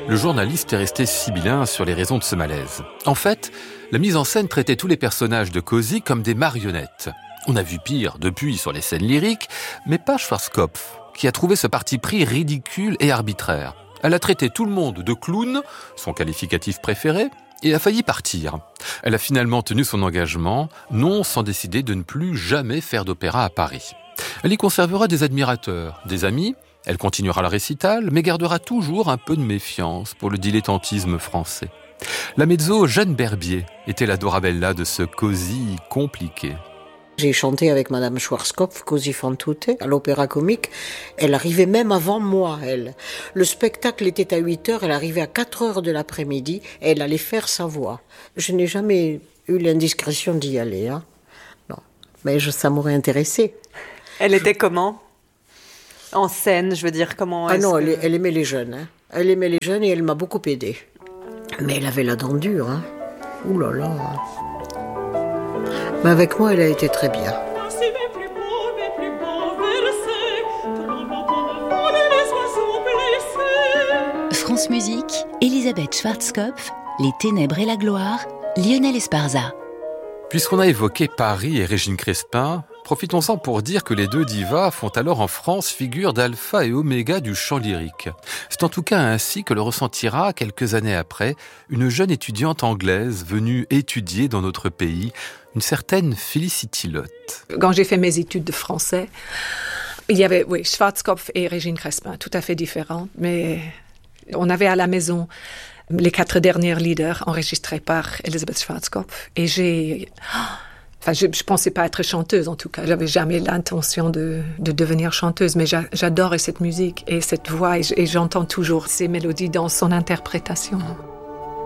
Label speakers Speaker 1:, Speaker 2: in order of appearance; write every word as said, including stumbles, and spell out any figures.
Speaker 1: Le journaliste est resté sibyllin sur les raisons de ce malaise. En fait, la mise en scène traitait tous les personnages de Così comme des marionnettes. On a vu pire depuis sur les scènes lyriques, mais pas Schwarzkopf, qui a trouvé ce parti pris ridicule et arbitraire. Elle a traité tout le monde de clown, son qualificatif préféré, et a failli partir. Elle a finalement tenu son engagement, non sans décider de ne plus jamais faire d'opéra à Paris. Elle y conservera des admirateurs, des amis, elle continuera le récital, mais gardera toujours un peu de méfiance pour le dilettantisme français. La mezzo Jeanne Berbier était la Dorabella de ce Così compliqué.
Speaker 2: J'ai chanté avec Madame Schwarzkopf, Così fan tutte, à l'Opéra Comique. Elle arrivait même avant moi, elle. Le spectacle était à huit heures, elle arrivait à quatre heures de l'après-midi, et elle allait faire sa voix. Je n'ai jamais eu l'indiscrétion d'y aller, hein. Non. Mais je, ça m'aurait intéressé.
Speaker 3: Elle était comment ? En scène, je veux dire, comment
Speaker 2: Ah non,
Speaker 3: que...
Speaker 2: elle, elle aimait les jeunes, hein. Elle aimait les jeunes et elle m'a beaucoup aidée. Mais elle avait la dent dure, hein. Ouh là là. Mais avec moi, elle a été très bien.
Speaker 4: France Musique, Elisabeth Schwarzkopf, Les Ténèbres et la Gloire, Lionel Esparza.
Speaker 1: Puisqu'on a évoqué Paris et Régine Crespin, profitons-en pour dire que les deux divas font alors en France figure d'alpha et oméga du chant lyrique. C'est en tout cas ainsi que le ressentira, quelques années après, une jeune étudiante anglaise venue étudier dans notre pays, une certaine Felicity Lott.
Speaker 5: Quand j'ai fait mes études de français, il y avait oui, Schwarzkopf et Régine Crespin, tout à fait différents, mais on avait à la maison les quatre derniers leaders enregistrés par Elisabeth Schwarzkopf. Et j'ai... Enfin, je ne pensais pas être chanteuse, en tout cas. Je n'avais jamais l'intention de, de devenir chanteuse, mais j'a, j'adorais cette musique et cette voix, et j'entends toujours ces mélodies dans son interprétation.